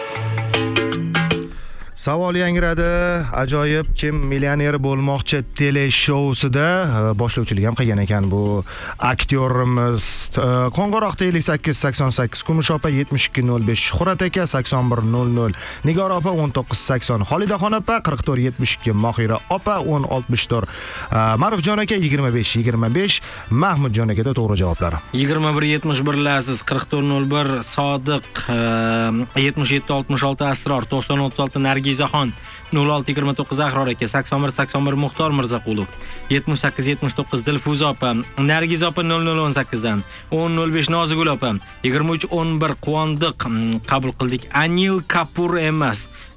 Savol yangradi. Ajoyib kim millioner bo'lmoqchi teleshowsida boshlovchilik ham qilgan ekan bu aktyorimiz. Qo'ng'iroq 5888, Kumush opa 7205, Shuhrat aka 8100, Nigor opa 1980, Xolidaxon opa 4472, Mohira opa 1064, Marufjon aka 2525, Mahmudjon aka da to'g'ri javoblar. 2171 Laziz, 4401 Sodiq, 7766 Asror, 9036 Nargizaxon, 0629 Ahror aka, 8181 Muxtor Mirzaqulov, 7879 Dilfuza opa, Nargiz opa 0018 dan, 1005 Nozigul opa, 2311 Quvondiq qabul qildik. Anil Kapur emas,